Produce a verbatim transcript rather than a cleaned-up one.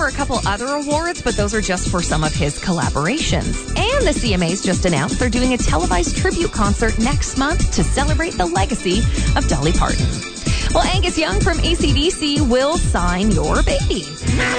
for a couple other awards, but those are just for some of his collaborations. And the C M As just announced they're doing a televised tribute concert next month to celebrate the legacy of Dolly Parton. Well, Angus Young from A C D C will sign your baby.